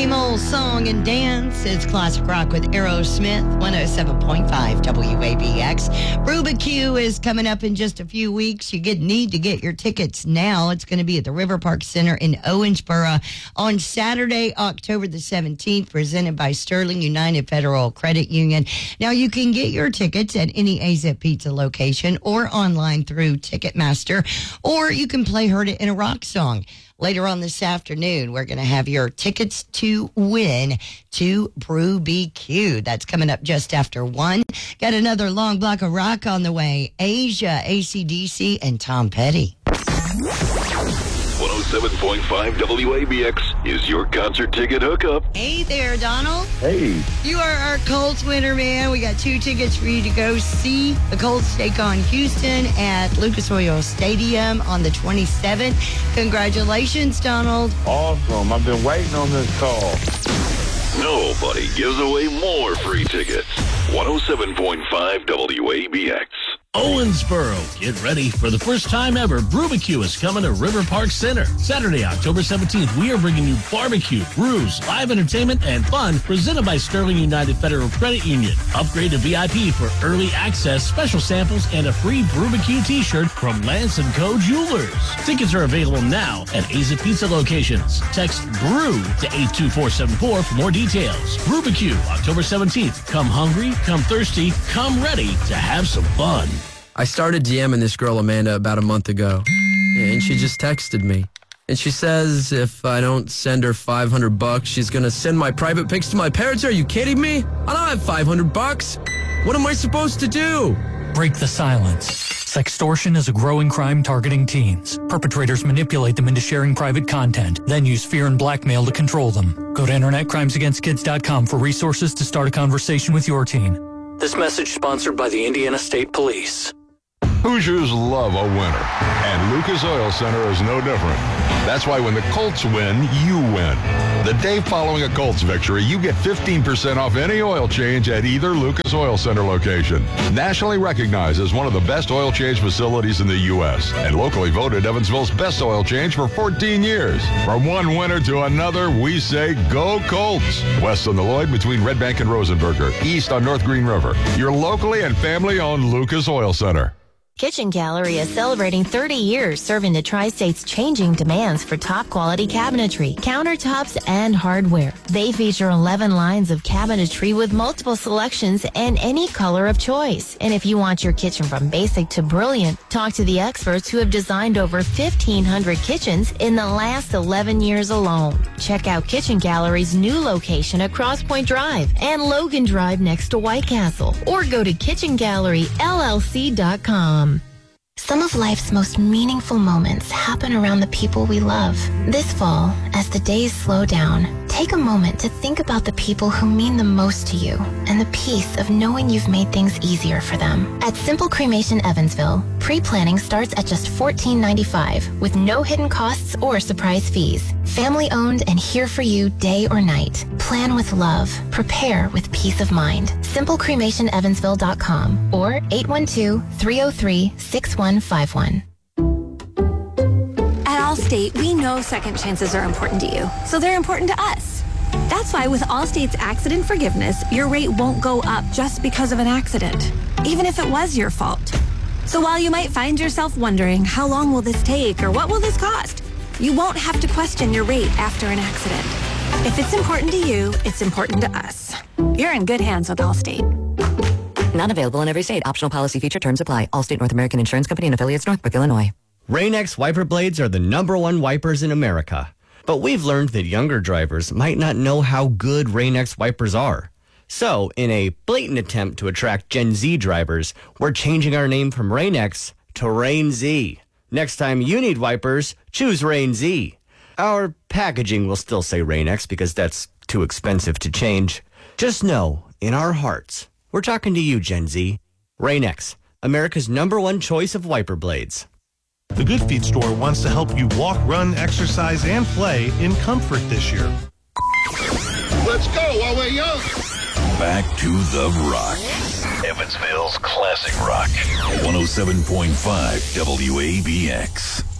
Same Old Song and Dance. It's classic rock with Aerosmith, 107.5 WABX. Rubik's is coming up in just a few weeks. You need to get your tickets now. It's going to be at the River Park Center in Owensboro on Saturday, October the 17th, presented by Sterling United Federal Credit Union. Now, you can get your tickets at any AZIP Pizza location or online through Ticketmaster, or you can play Heard It in a Rock song. Later on this afternoon, we're going to have your tickets to win to Brew BQ. That's coming up just after 1. Got another long block of rock on the way. Asia, AC/DC, and Tom Petty. 107.5 WABX is your concert ticket hookup. Hey there, Donald. Hey. You are our Colts winner, man. We got 2 tickets for you to go see the Colts take on Houston at Lucas Oil Stadium on the 27th. Congratulations, Donald. Awesome. I've been waiting on this call. Nobody gives away more free tickets. 107.5 WABX. Owensboro, get ready for the first time ever. Rubik's is coming to River Park Center. Saturday, October 17th, we are bringing you barbecue, brews, live entertainment, and fun presented by Sterling United Federal Credit Union. Upgrade to VIP for early access, special samples, and a free Rubik's t-shirt from Lance & Co. Jewelers. Tickets are available now at AZIP Pizza locations. Text BREW to 82474 for more details. Rubik's, October 17th. Come hungry, come thirsty, come ready to have some fun. I started DMing this girl, Amanda, about a month ago, and she just texted me. And she says if I don't send her $500, she's going to send my private pics to my parents. Are you kidding me? I don't have $500. What am I supposed to do? Break the silence. Sextortion is a growing crime targeting teens. Perpetrators manipulate them into sharing private content, then use fear and blackmail to control them. Go to InternetCrimesAgainstKids.com for resources to start a conversation with your teen. This message sponsored by the Indiana State Police. Hoosiers love a winner, and Lucas Oil Center is no different. That's why when the Colts win, you win. The day following a Colts victory, you get 15% off any oil change at either Lucas Oil Center location. Nationally recognized as one of the best oil change facilities in the U.S. and locally voted Evansville's best oil change for 14 years. From one winner to another, we say go Colts. West on the Lloyd between Red Bank and Rosenberger. East on North Green River. Your locally and family-owned Lucas Oil Center. Kitchen Gallery is celebrating 30 years serving the Tri-State's changing demands for top-quality cabinetry, countertops, and hardware. They feature 11 lines of cabinetry with multiple selections and any color of choice. And if you want your kitchen from basic to brilliant, talk to the experts who have designed over 1,500 kitchens in the last 11 years alone. Check out Kitchen Gallery's new location at Cross Point Drive and Logan Drive next to White Castle. Or go to kitchengalleryllc.com. Some of life's most meaningful moments happen around the people we love. This fall, as the days slow down, take a moment to think about the people who mean the most to you and the peace of knowing you've made things easier for them. At Simple Cremation Evansville, pre-planning starts at just $14.95 with no hidden costs or surprise fees. Family owned and here for you day or night. Plan with love. Prepare with peace of mind. SimpleCremationEvansville.com or 812-303-6151. At Allstate, we know second chances are important to you, so they're important to us. That's why with Allstate's accident forgiveness, your rate won't go up just because of an accident, even if it was your fault. So while you might find yourself wondering, how long will this take or what will this cost? You won't have to question your rate after an accident. If it's important to you, it's important to us. You're in good hands with Allstate. Not available in every state. Optional policy feature terms apply. Allstate North American Insurance Company and affiliates, Northbrook, Illinois. Rain-X wiper blades are the #1 wipers in America. But we've learned that younger drivers might not know how good Rain-X wipers are. So, in a blatant attempt to attract Gen Z drivers, we're changing our name from Rain-X to Rain Z. Next time you need wipers, choose Rain Z. Our packaging will still say Rain-X because that's too expensive to change. Just know, in our hearts, we're talking to you, Gen Z. Rain-X, America's #1 choice of wiper blades. The Good Feet store wants to help you walk, run, exercise, and play in comfort this year. Let's go while we're young. Back to the rock. Evansville's classic rock. 107.5 WABX.